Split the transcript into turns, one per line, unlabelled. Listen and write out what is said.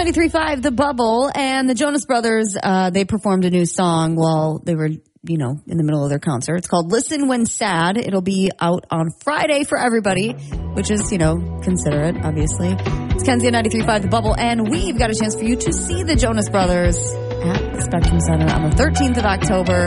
93.5 The Bubble, and the Jonas Brothers, they performed a new song while they were, in the middle of their concert. It's called Listen When Sad. It'll be out on Friday for everybody, which is, considerate, obviously. It's Kenzie at 93.5 The Bubble, and we've got a chance for you to see the Jonas Brothers at the Spectrum Center on the 13th of October.